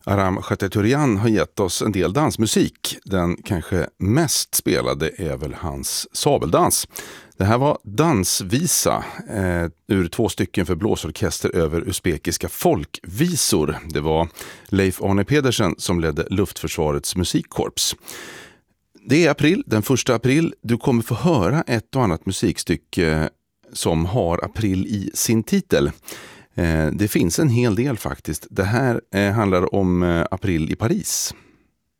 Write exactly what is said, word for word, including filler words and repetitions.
Aram Khachaturian har gett oss en del dansmusik. Den kanske mest spelade är väl hans sabeldans. Det här var dansvisa eh, ur två stycken för blåsorkester över usbekiska folkvisor. Det var Leif Arne Pedersen som ledde Luftförsvarets musikkorps. Det är april, den första april. Du kommer få höra ett och annat musikstycke som har april i sin titel. Det finns en hel del faktiskt. Det här handlar om april i Paris.